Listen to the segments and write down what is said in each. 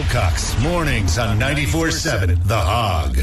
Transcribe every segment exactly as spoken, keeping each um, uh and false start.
Wilcox, mornings on ninety-four seven The Hog.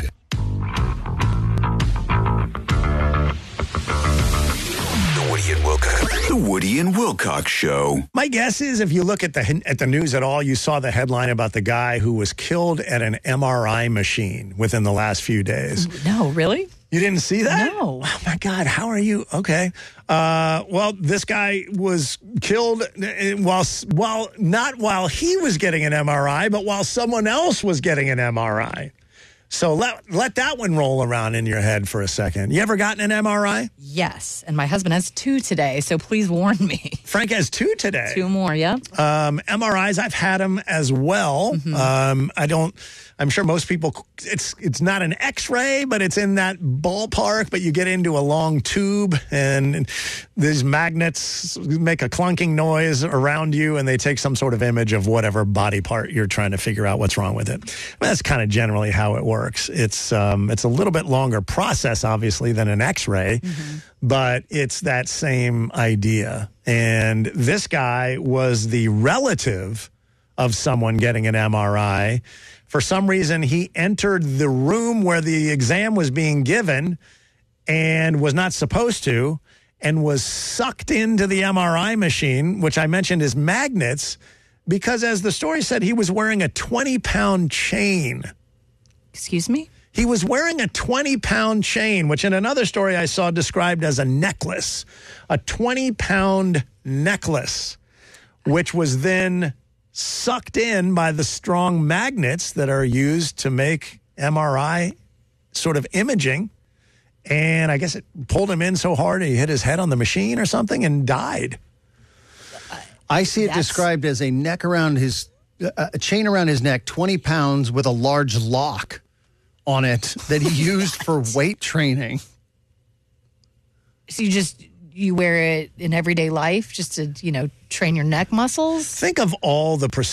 The Woody and Wilcox. The Woody and Wilcox Show. My guess is if you look at the at the news at all, you saw the headline about the guy who was killed at an M R I machine within the last few days. No, really? You didn't see that? No. Oh, my God. How are you? Okay. Uh, well, this guy was killed while, while, not while he was getting an M R I, but while someone else was getting an M R I. So let, let that one roll around in your head for a second. You ever gotten an M R I? Yes. And my husband has two today, so please warn me. Frank has two today. Two more, yeah. Um, M R Is, I've had them as well. Mm-hmm. Um, I don't, I'm sure most people, it's it's not an X-ray, but it's in that ballpark, but you get into a long tube and these magnets make a clunking noise around you and they take some sort of image of whatever body part you're trying to figure out what's wrong with it. Well, that's kind of generally how it works. It's, um, it's a little bit longer process, obviously, than an X-ray, mm-hmm. but it's that same idea. And this guy was the relative of someone getting an M R I. For some reason, he entered the room where the exam was being given and was not supposed to and was sucked into the M R I machine, which I mentioned is magnets, because as the story said, he was wearing a twenty-pound chain. Excuse me? He was wearing a twenty-pound chain, which in another story I saw described as a necklace, a twenty-pound necklace, which was then sucked in by the strong magnets that are used to make M R I sort of imaging. And I guess it pulled him in so hard he hit his head on the machine or something and died. I see it That's... described as a neck around his, uh, a chain around his neck, twenty pounds with a large lock on it that he used for weight training. So you just, you wear it in everyday life just to, you know, train your neck muscles? Think of all the